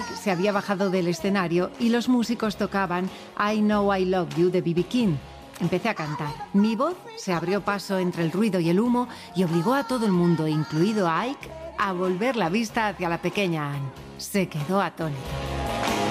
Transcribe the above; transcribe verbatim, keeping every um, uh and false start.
Ike se había bajado del escenario y los músicos tocaban I Know I Love You de B B King. Empecé a cantar. Mi voz se abrió paso entre el ruido y el humo y obligó a todo el mundo, incluido a Ike, a volver la vista hacia la pequeña Anne. Se quedó atónito.